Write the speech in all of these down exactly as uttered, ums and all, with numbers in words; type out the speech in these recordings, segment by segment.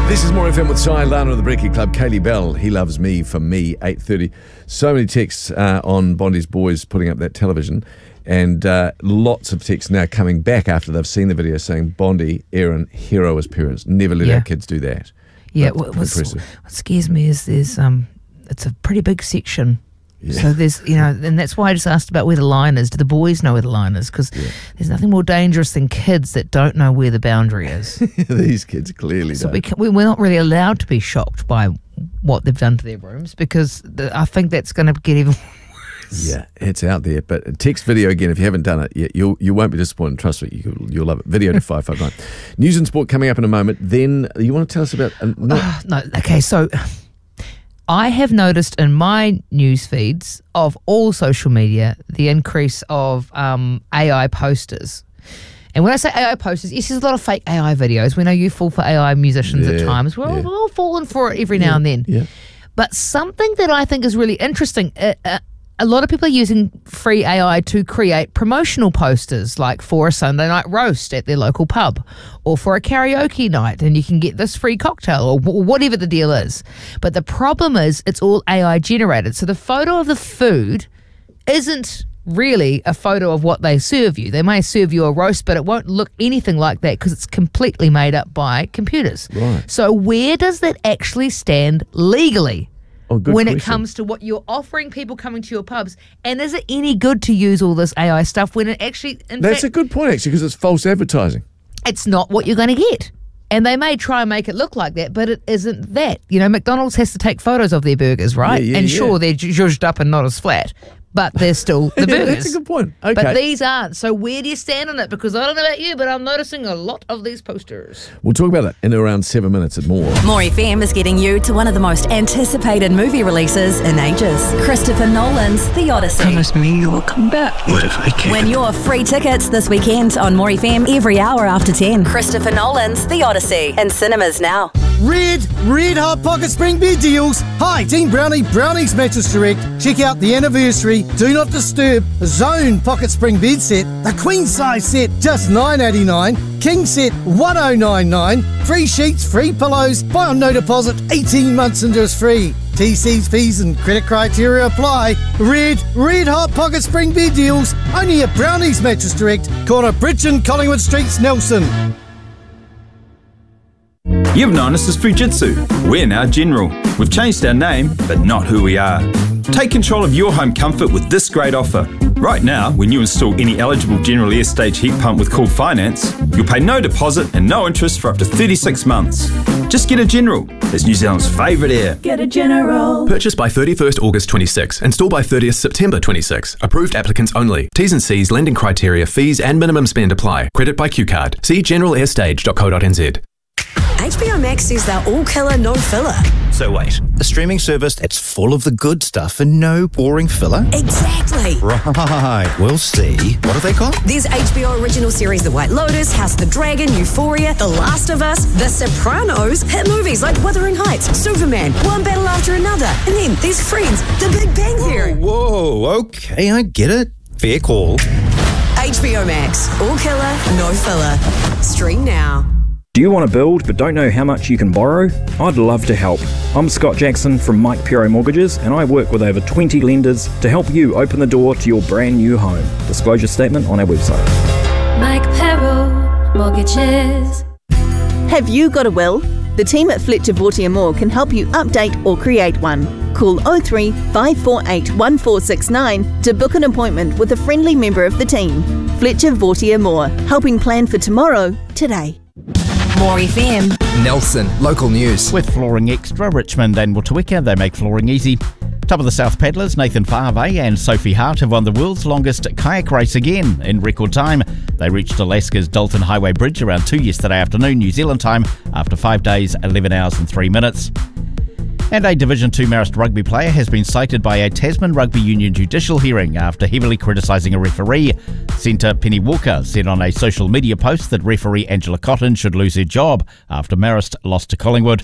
This is More F M with Cy Lana of the Brekkie Club. Kaylee Bell, He Loves Me for Me, eight thirty. So many texts uh, on Bondi's boys putting up that television, and uh, lots of texts now coming back after they've seen the video saying, Bondi, Aaron, hero as parents. Never let Yeah. our kids do that. Yeah, But what, what's, impressive. what scares me is there's um, it's a pretty big section. Yeah. So there's, you know, and that's why I just asked about where the line is. Do the boys know where the line is? Because Yeah. there's nothing more dangerous than kids that don't know where the boundary is. These kids clearly So don't. we can, we- we're not really allowed to be shocked by what they've done to their rooms, because the, I think that's going to get even worse. Yeah, it's out there. But text video again, if you haven't done it yet, you'll, you won't be disappointed. Trust me, you'll, you'll love it. Video to five five nine. News and sport coming up in a moment. Then you want to tell us about... Uh, no, Uh, no, okay, so I have noticed in my news feeds of all social media the increase of um, A I posters. And when I say A I posters, yes, there's a lot of fake A I videos. We know you fall for A I musicians at Yeah, times. We're all, yeah. we're all falling for it every now and then. yeah. But something that I think is really interesting, uh, uh, a lot of people are using free A I to create promotional posters, like for a Sunday night roast at their local pub, or for a karaoke night, and you can get this free cocktail, or w- whatever the deal is. But the problem is it's all A I generated. So the photo of the food isn't really a photo of what they serve you. They may serve you a roast, but it won't look anything like that because it's completely made up by computers. Right. So where does that actually stand legally? Oh, good when it question. comes to what you're offering people coming to your pubs, and is it any good to use all this A I stuff when it actually, in That's fact, a good point, actually, because it's false advertising. it's not what you're going to get? And they may try and make it look like that, but it isn't that. You know, McDonald's has to take photos of their burgers, right? Yeah, yeah, and yeah. sure, they're zhuzhed up and not as flat, but they're still the Yeah, burgers. that's a good point. Okay. But these aren't. So where do you stand on it? Because I don't know about you, but I'm noticing a lot of these posters. We'll talk about that in around seven minutes and more. More F M is getting you to one of the most anticipated movie releases in ages. Christopher Nolan's The Odyssey. Promise me you will come back. What if I can't? Win your free tickets this weekend on More F M every hour after ten. Christopher Nolan's The Odyssey in cinemas now. Red, red hot pocket spring bed deals. Hi, Team Brownie, Brownie's Mattress Direct. Check out the anniversary Do Not Disturb Zone pocket spring bed set. The queen size set, just nine eighty-nine. King set, one oh nine nine. Free sheets, free pillows. Buy on no deposit, eighteen months interest free. T Cs, fees and credit criteria apply. Red, red hot pocket spring bed deals. Only at Brownie's Mattress Direct. Corner Bridge and Collingwood Streets, Nelson. You've known us as Fujitsu. We're now General. We've changed our name, but not who we are. Take control of your home comfort with this great offer. Right now, when you install any eligible General Air Stage heat pump with Cool Finance, you'll pay no deposit and no interest for up to thirty-six months. Just get a General. It's New Zealand's favourite air. Get a General. Purchased by thirty-first August twenty-six. Installed by thirtieth September twenty-six. Approved applicants only. T's and C's, lending criteria, fees and minimum spend apply. Credit by Q Card. See general air stage dot co dot n z. H B O Max says they're all killer, no filler. So wait, a streaming service that's full of the good stuff and no boring filler? Exactly. Right, we'll see. What have they got? There's H B O original series The White Lotus, House of the Dragon, Euphoria, The Last of Us, The Sopranos, hit movies like Wuthering Heights, Superman, one battle after another, and then there's Friends, The Big Bang Theory. Whoa, okay, I get it. Fair call. H B O Max, all killer, no filler. Stream now. Do you want to build but don't know how much you can borrow? I'd love to help. I'm Scott Jackson from Mike Pero Mortgages, and I work with over twenty lenders to help you open the door to your brand new home. Disclosure statement on our website. Mike Pero Mortgages. Have you got a will? The team at Fletcher Vautier Moore can help you update or create one. Call oh three, five four eight, one four six nine to book an appointment with a friendly member of the team. Fletcher Vautier Moore, helping plan for tomorrow, today. More F M. Nelson, local news. With Flooring Extra, Richmond and Motueka, they make flooring easy. Top of the South paddlers, Nathan Favre and Sophie Hart have won the world's longest kayak race again in record time. They reached Alaska's Dalton Highway Bridge around two yesterday afternoon, New Zealand time, after five days, eleven hours and three minutes. And a Division two Marist rugby player has been cited by a Tasman Rugby Union judicial hearing after heavily criticising a referee. Centre Penny Walker said on a social media post that referee Angela Cotton should lose her job after Marist lost to Collingwood.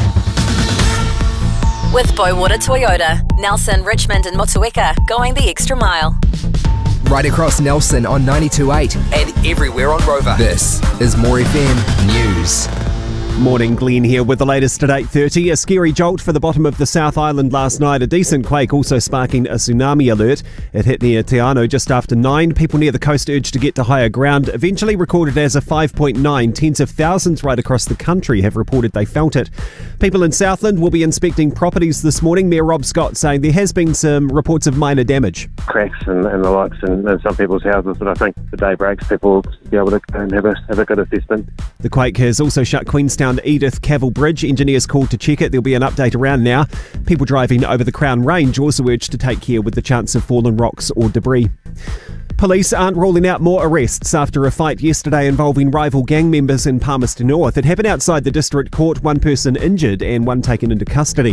With Boywater Toyota, Nelson, Richmond and Motueka, going the extra mile. Right across Nelson on ninety-two point eight and everywhere on Rover. This is More F M News. Morning, Glenn here with the latest at eight thirty. A scary jolt for the bottom of the South Island last night. A decent quake also sparking a tsunami alert. It hit near Te Anau just after nine. People near the coast urged to get to higher ground. Eventually recorded as a five point nine. Tens of thousands right across the country have reported they felt it. People in Southland will be inspecting properties this morning. Mayor Rob Scott saying there has been some reports of minor damage. Cracks and, and the likes in, in some people's houses, but I think the day breaks, people will be able to go and have a, have a good assessment. The quake has also shut Queenstown Edith Cavell Bridge. Engineers called to check it. There'll be an update around now. People driving over the Crown Range also urged to take care with the chance of fallen rocks or debris. Police aren't ruling out more arrests after a fight yesterday involving rival gang members in Palmerston North. It happened outside the district court, one person injured and one taken into custody.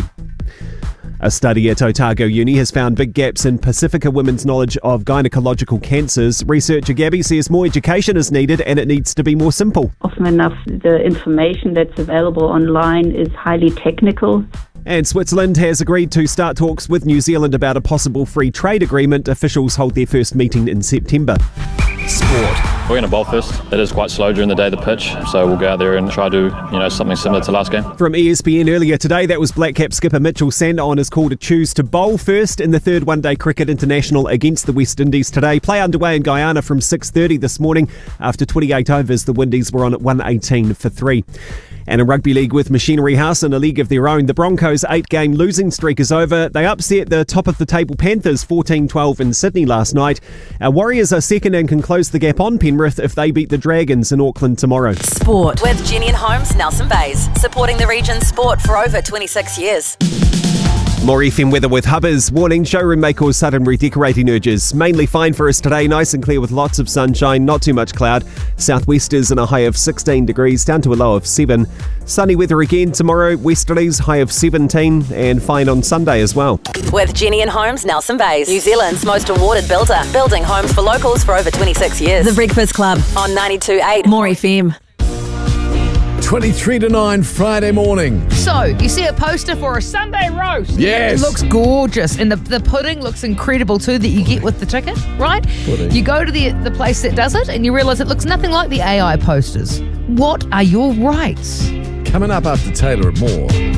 A study at Otago Uni has found big gaps in Pacifica women's knowledge of gynecological cancers. Researcher Gabby says more education is needed and it needs to be more simple. Often enough, the information that's available online is highly technical. And Switzerland has agreed to start talks with New Zealand about a possible free trade agreement. Officials hold their first meeting in September. Sport. We're going to bowl first. It is quite slow during the day, the pitch, so we'll go out there and try to do, you know, something similar to last game. From E S P N earlier today, that was Black Cap skipper Mitchell Sandon on his call to choose to bowl first in the third one-day cricket international against the West Indies today. Play underway in Guyana from six thirty this morning. After twenty-eight overs, the Windies were on at one eighteen for three. And in rugby league with Machinery House in a league of their own, the Broncos' eight-game losing streak is over. They upset the top-of-the-table Panthers fourteen twelve in Sydney last night. Our Warriors are second and can close the gap on Penrith if they beat the Dragons in Auckland tomorrow. Sport with Jenny and Holmes, Nelson Bays, supporting the region's sport for over twenty-six years. More F M weather with Hubbers. Warning, showroom may cause sudden redecorating urges. Mainly fine for us today, nice and clear with lots of sunshine, not too much cloud. Southwesters in a high of sixteen degrees, down to a low of seven. Sunny weather again tomorrow, westerlies high of seventeen, and fine on Sunday as well. With Jenny and Holmes, Nelson Bays, New Zealand's most awarded builder, building homes for locals for over twenty-six years. The Breakfast Club on ninety-two point eight More F M. twenty-three to nine Friday morning. So, you see a poster for a Sunday roast. Yes. It looks gorgeous. And the, the pudding looks incredible too that you get with the ticket, right? Pudding. You go to the, the place that does it and you realise it looks nothing like the A I posters. What are your rights? Coming up after Taylor and more.